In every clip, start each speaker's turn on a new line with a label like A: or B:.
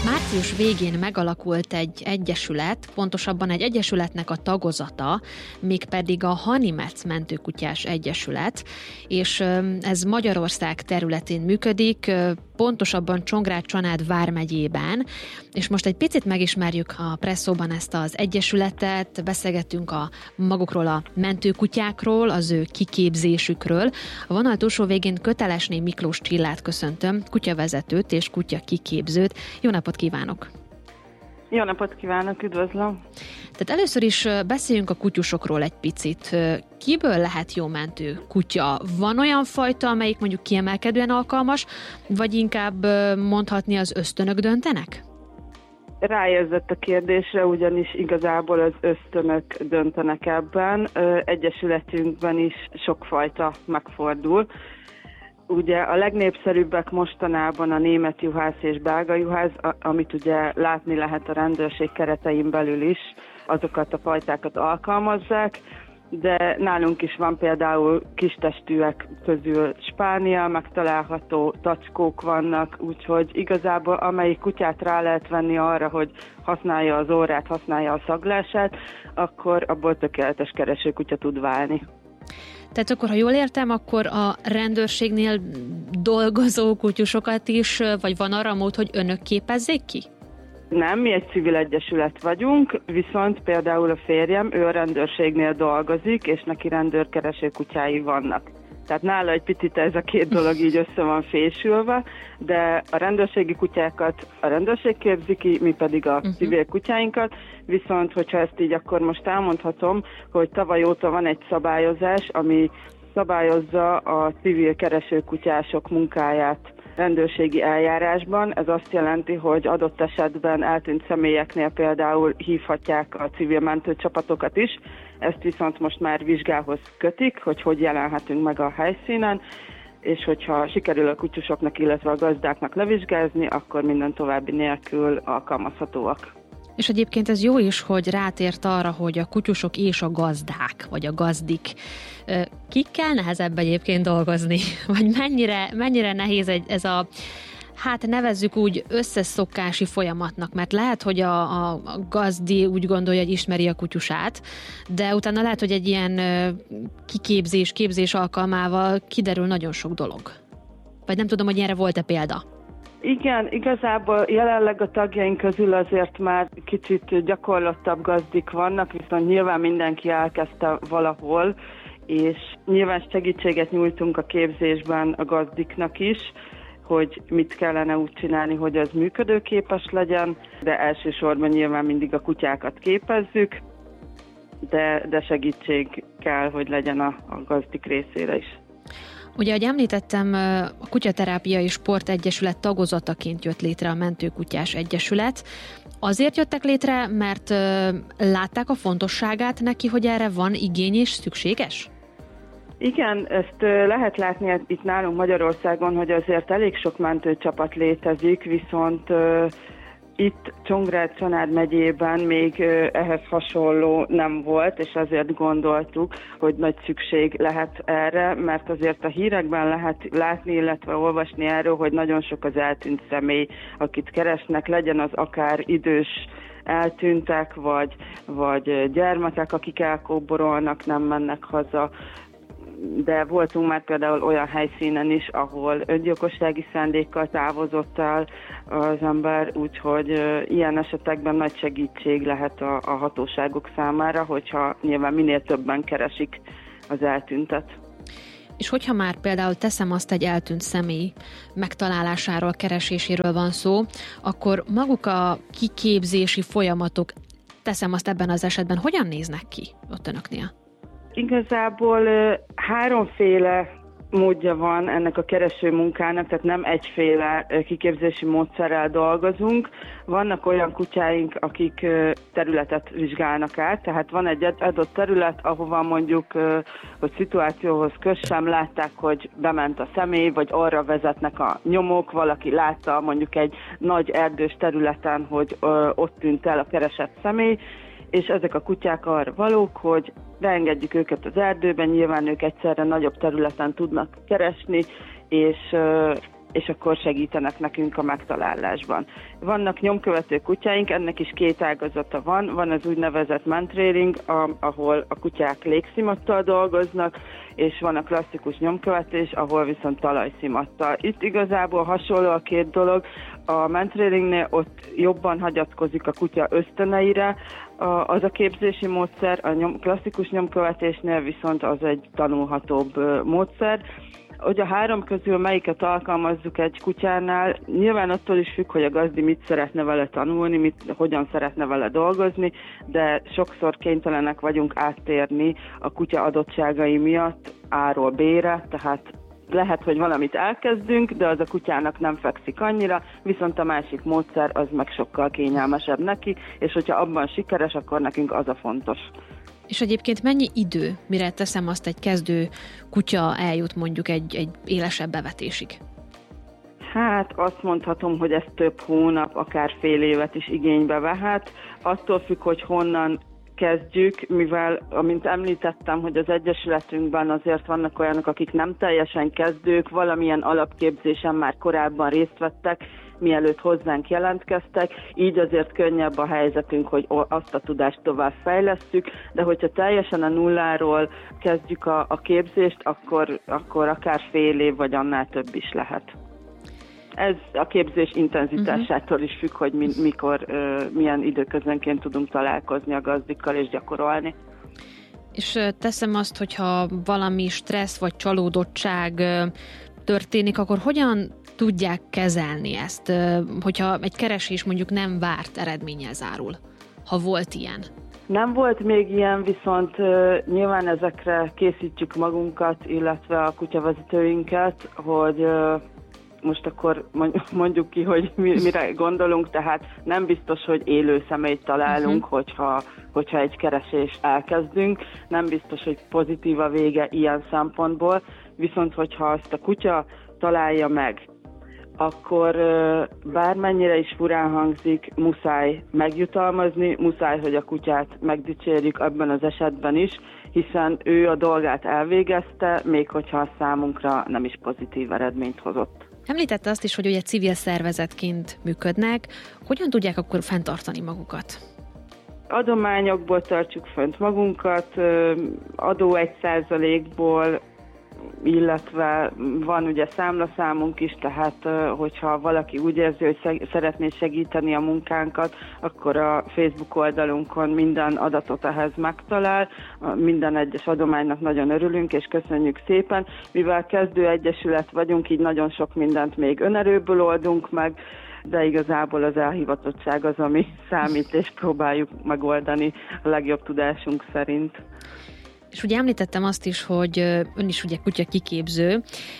A: Március végén megalakult egy egyesület, pontosabban egy egyesületnek a tagozata, mégpedig a Hanimec Mentőkutyás Egyesület, és ez Magyarország területén működik, pontosabban Csongrád-Csanád vármegyében, és most egy picit megismerjük a Presszóban ezt az egyesületet, beszélgettünk magukról a mentőkutyákról, az ő kiképzésükről. A vonal túlsó végén Kötelesné Miklós Csillát köszöntöm, kutyavezetőt és kutyakiképzőt. Jó napot kívánok!
B: Jó napot kívánok, üdvözlöm!
A: Tehát először is beszéljünk a kutyusokról egy picit. Kiből lehet jó mentő kutya? Van olyan fajta, amelyik mondjuk kiemelkedően alkalmas, vagy inkább mondhatni az ösztönök döntenek?
B: Ráérzett a kérdésre, ugyanis igazából az ösztönök döntenek ebben. Egyesületünkben is sokfajta megfordul. Ugye a legnépszerűbbek mostanában a német juhász és belga juhász, amit ugye látni lehet a rendőrség keretein belül is, azokat a fajtákat alkalmazzák, de nálunk is van például kistestűek közül spániel, megtalálható tacskók vannak, úgyhogy igazából amelyik kutyát rá lehet venni arra, hogy használja az orrát, használja a szaglását, akkor abból tökéletes keresőkutya tud válni.
A: Tehát akkor, ha jól értem, akkor a rendőrségnél dolgozó kutyusokat is, vagy van arra mód, hogy önök képezzék ki?
B: Nem, mi egy civil egyesület vagyunk, viszont például a férjem, ő a rendőrségnél dolgozik, és neki rendőrkereső kutyái vannak. Tehát nála egy picit ez a két dolog így össze van fésülve, de a rendőrségi kutyákat a rendőrség képzi ki, mi pedig a civil kutyáinkat, viszont hogyha ezt így akkor most elmondhatom, hogy tavaly óta van egy szabályozás, ami szabályozza a civil keresőkutyások munkáját rendőrségi eljárásban. Ez azt jelenti, hogy adott esetben eltűnt személyeknél például hívhatják a civil mentőcsapatokat is, ezt viszont most már vizsgához kötik, hogy jelenhetünk meg a helyszínen, és hogyha sikerül a kutyusoknak, illetve a gazdáknak levizsgázni, akkor minden további nélkül alkalmazhatóak.
A: És egyébként ez jó is, hogy rátért arra, hogy a kutyusok és a gazdák, vagy a gazdik, kikkel nehezebb egyébként dolgozni? Vagy mennyire nehéz ez a, hát nevezzük úgy összeszokási folyamatnak, mert lehet, hogy a gazdi úgy gondolja, hogy ismeri a kutyusát, de utána lehet, hogy egy ilyen képzés alkalmával kiderül nagyon sok dolog. Vagy nem tudom, hogy erre volt-e példa?
B: Igen, igazából jelenleg a tagjaink közül azért már kicsit gyakorlottabb gazdik vannak, viszont nyilván mindenki elkezdte valahol, és nyilván segítséget nyújtunk a képzésben a gazdiknak is, hogy mit kellene úgy csinálni, hogy az működőképes legyen, de elsősorban nyilván mindig a kutyákat képezzük, de segítség kell, hogy legyen a gazdik részére is.
A: Ugye, ahogy említettem, a Kutyaterápiai Sportegyesület tagozataként jött létre a Mentőkutyás Egyesület. Azért jöttek létre, mert látták a fontosságát neki, hogy erre van igény és szükséges?
B: Igen, ezt lehet látni itt nálunk Magyarországon, hogy azért elég sok mentőcsapat létezik, viszont itt Csongrád-Csanád megyében még ehhez hasonló nem volt, és azért gondoltuk, hogy nagy szükség lehet erre, mert azért a hírekben lehet látni, illetve olvasni erről, hogy nagyon sok az eltűnt személy, akit keresnek, legyen az akár idős eltűntek, vagy gyermekek, akik elkóborolnak, nem mennek haza. De voltunk már például olyan helyszínen is, ahol öngyilkossági szándékkal távozott el az ember, úgyhogy ilyen esetekben nagy segítség lehet a hatóságok számára, hogyha nyilván minél többen keresik az eltűntet.
A: És hogyha már például teszem azt, egy eltűnt személy megtalálásáról, kereséséről van szó, akkor maguk a kiképzési folyamatok, teszem azt ebben az esetben, hogyan néznek ki ott önöknél?
B: Igazából háromféle módja van ennek a kereső munkának, tehát nem egyféle kiképzési módszerrel dolgozunk. Vannak olyan kutyáink, akik területet vizsgálnak át, tehát van egy adott terület, ahova mondjuk, hogy szituációhoz kössem, látták, hogy bement a személy, vagy arra vezetnek a nyomok, valaki látta mondjuk egy nagy erdős területen, hogy ott tűnt el a keresett személy, és ezek a kutyák arra valók, hogy beengedjük őket az erdőben, nyilván ők egyszerre nagyobb területen tudnak keresni, és és akkor segítenek nekünk a megtalálásban. Vannak nyomkövető kutyáink, ennek is 2 ágazata van. Van az úgynevezett mentrailing, ahol a kutyák légszimattal dolgoznak, és van a klasszikus nyomkövetés, ahol viszont talajszimattal. Itt igazából hasonló a 2 dolog. A mentrailingnél ott jobban hagyatkozik a kutya ösztöneire az a képzési módszer, a klasszikus nyomkövetésnél viszont az egy tanulhatóbb módszer. Hogy a 3 közül melyiket alkalmazzuk egy kutyánál, nyilván attól is függ, hogy a gazdi mit szeretne vele tanulni, hogyan szeretne vele dolgozni, de sokszor kénytelenek vagyunk áttérni a kutya adottságai miatt A-ról B-re, tehát lehet, hogy valamit elkezdünk, de az a kutyának nem fekszik annyira, viszont a másik módszer az meg sokkal kényelmesebb neki, és hogyha abban sikeres, akkor nekünk az a fontos.
A: És egyébként mennyi idő, mire teszem azt egy kezdő kutya eljut mondjuk egy élesebb bevetésig?
B: Hát azt mondhatom, hogy ez több hónap, akár fél évet is igénybe vehet. Attól függ, hogy honnan kezdjük, mivel, amint említettem, hogy az Egyesületünkben azért vannak olyanok, akik nem teljesen kezdők, valamilyen alapképzésen már korábban részt vettek, mielőtt hozzánk jelentkeztek, így azért könnyebb a helyzetünk, hogy azt a tudást tovább fejlesszük, de hogyha teljesen a nulláról kezdjük a képzést, akkor akár fél év, vagy annál több is lehet. Ez a képzés intenzitásától is függ, hogy mikor, milyen időközönként tudunk találkozni a gazdikkal és gyakorolni.
A: És teszem azt, hogyha valami stressz vagy csalódottság történik, akkor hogyan tudják kezelni ezt, hogyha egy keresés mondjuk nem várt eredménnyel zárul, ha volt ilyen?
B: Nem volt még ilyen, viszont nyilván ezekre készítjük magunkat, illetve a kutyavezetőinket, hogy most akkor mondjuk ki, hogy mire gondolunk, tehát nem biztos, hogy élő személyt találunk, hogyha egy keresést elkezdünk, nem biztos, hogy pozitív a vége ilyen szempontból, viszont hogyha azt a kutya találja meg, akkor bármennyire is furán hangzik, muszáj megjutalmazni, muszáj, hogy a kutyát megdicsérjük ebben az esetben is, hiszen ő a dolgát elvégezte, még hogyha a számunkra nem is pozitív eredményt hozott.
A: Említette azt is, hogy ugye civil szervezetként működnek. Hogyan tudják akkor fenntartani magukat?
B: Adományokból tartjuk fönt magunkat, adó 1%-ból, illetve van ugye számlaszámunk is, tehát hogyha valaki úgy érzi, hogy szeretné segíteni a munkánkat, akkor a Facebook oldalunkon minden adatot ehhez megtalál. Minden egyes adománynak nagyon örülünk, és köszönjük szépen. Mivel kezdő egyesület vagyunk, így nagyon sok mindent még önerőből oldunk meg, de igazából az elhivatottság az, ami számít, és próbáljuk megoldani a legjobb tudásunk szerint.
A: És ugye említettem azt is, hogy ön is ugye kutya kiképző.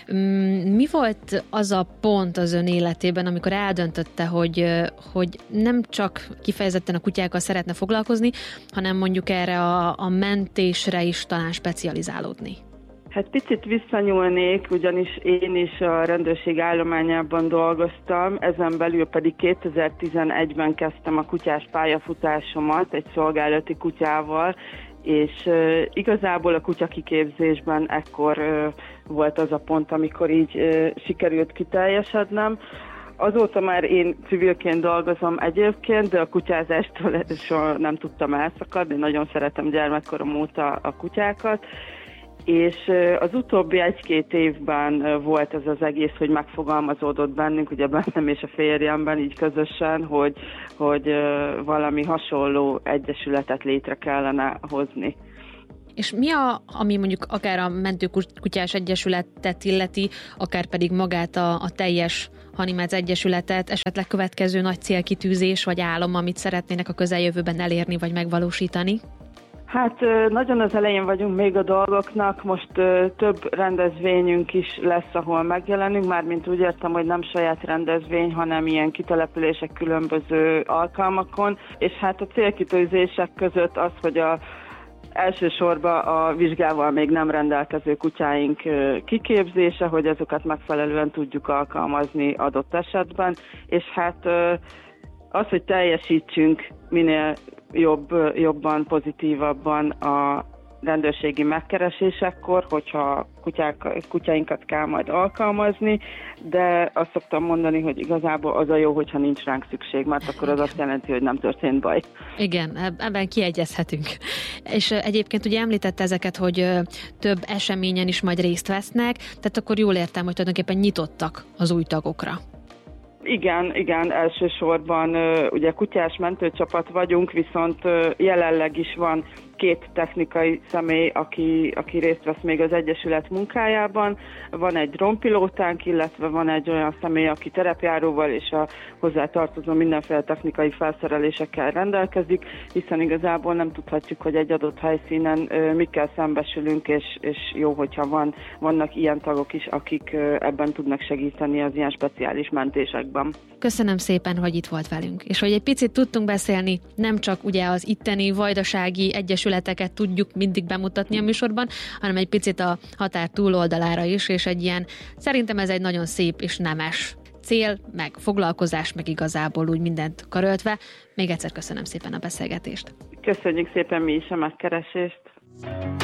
A: Mi volt az a pont az ön életében, amikor eldöntötte, hogy nem csak kifejezetten a kutyákkal szeretne foglalkozni, hanem mondjuk erre a mentésre is talán specializálódni?
B: Hát picit visszanyúlnék, ugyanis én is a rendőrség állományában dolgoztam, ezen belül pedig 2011-ben kezdtem a kutyás pályafutásomat egy szolgálati kutyával, és igazából a kutyakiképzésben ekkor volt az a pont, amikor így sikerült kiteljesednem. Azóta már én civilként dolgozom egyébként, de a kutyázástól soha nem tudtam elszakadni, nagyon szeretem gyermekkorom óta a kutyákat, és az utóbbi 1-2 évben volt ez az egész, hogy megfogalmazódott bennünk, ugye bennem és a férjemben így közösen, hogy valami hasonló egyesületet létre kellene hozni.
A: És mi ami mondjuk akár a mentőkutyás egyesületet illeti, akár pedig magát a teljes Hanimec Egyesületet, esetleg következő nagy célkitűzés vagy álom, amit szeretnének a közeljövőben elérni vagy megvalósítani?
B: Hát nagyon az elején vagyunk még a dolgoknak, most több rendezvényünk is lesz, ahol megjelenünk, mármint úgy értem, hogy nem saját rendezvény, hanem ilyen kitelepülések különböző alkalmakon, és hát a célkitűzések között az, hogy elsősorban a vizsgával még nem rendelkező kutyáink kiképzése, hogy azokat megfelelően tudjuk alkalmazni adott esetben, és hát az, hogy teljesítsünk minél jobban, pozitívabban a rendőrségi megkeresésekkor, hogyha kutyáinkat kell majd alkalmazni, de azt szoktam mondani, hogy igazából az a jó, hogyha nincs ránk szükség, mert akkor az azt jelenti, hogy nem történt baj.
A: Igen, ebben kiegyezhetünk. És egyébként ugye említette ezeket, hogy több eseményen is majd részt vesznek, tehát akkor jól értem, hogy tulajdonképpen nyitottak az új tagokra.
B: Igen, elsősorban ugye kutyás mentőcsapat vagyunk, viszont jelenleg is van 2 technikai személy, aki részt vesz még az Egyesület munkájában. Van egy drónpilótánk, illetve van egy olyan személy, aki terepjáróval és a hozzá tartozó mindenféle technikai felszerelésekkel rendelkezik, hiszen igazából nem tudhatjuk, hogy egy adott helyszínen mikkel szembesülünk, és jó, hogyha vannak ilyen tagok is, akik ebben tudnak segíteni az ilyen speciális mentésekben.
A: Köszönöm szépen, hogy itt volt velünk, és hogy egy picit tudtunk beszélni, nem csak ugye az itteni vajdasági egyesületeket tudjuk mindig bemutatni a műsorban, hanem egy picit a határ túloldalára is, és szerintem ez egy nagyon szép és nemes cél, meg foglalkozás, meg igazából úgy mindent karöltve. Még egyszer köszönöm szépen a beszélgetést.
B: Köszönjük szépen mi is a megkeresést.